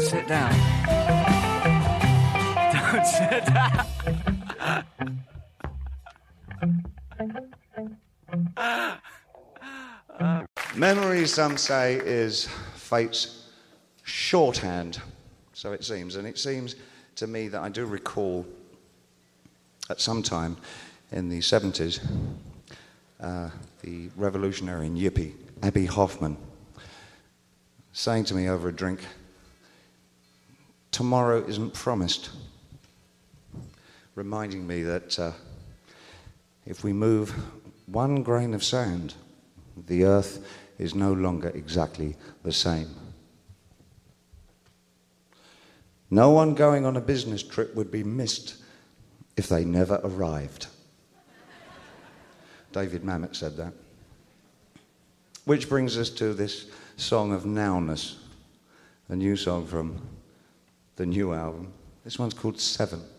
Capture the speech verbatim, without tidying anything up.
sit down. Don't sit down. Memory, some say, is fate's shorthand, so it seems. And it seems to me that I do recall at some time in the seventies, uh, the revolutionary and yippie, Abbie Hoffman, saying to me over a drink, tomorrow isn't promised, reminding me that uh, if we move one grain of sand, the earth is no longer exactly the same. No one going on a business trip would be missed if they never arrived. David Mamet said that. Which brings us to this song of Nowness, a new song from the new album. This one's called Seven.